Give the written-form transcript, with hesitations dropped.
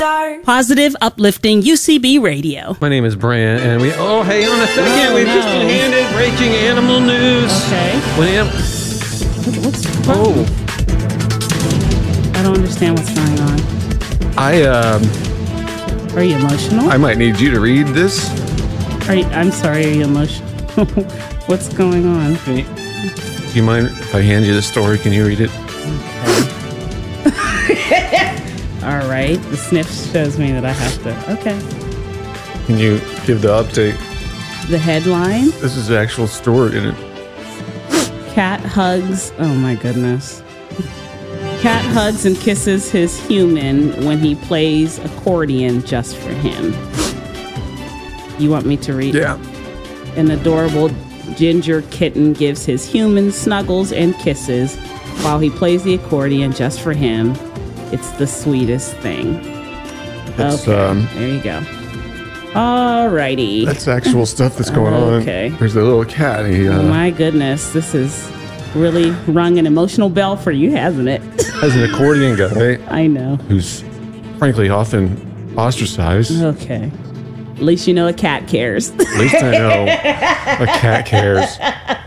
dark. Positive, uplifting UCB radio. My name is Brant, and hang on a second. We've just been handed breaking animal news. Okay. What's Oh. I don't understand what's going on. Are you emotional? I might need you to read this. I'm sorry, are you emotional? What's going on? Do you mind if I hand you the story? Can you read it? All right. The sniff shows me that I have to. Okay. Can you give the update? The headline: This is the actual story in it. Cat hugs. Oh my goodness. Cat hugs and kisses his human when he plays accordion just for him. You want me to read? Yeah. An adorable ginger kitten gives his human snuggles and kisses while he plays the accordion just for him. It's the sweetest thing. That's, okay, there you go. Alrighty. That's actual stuff that's going on. Okay. There's a little cat. Oh my goodness, this has really rung an emotional bell for you, hasn't it? Has an accordion guy. I know. Who's frankly often ostracized. Okay. At least you know a cat cares. At least I know a cat cares.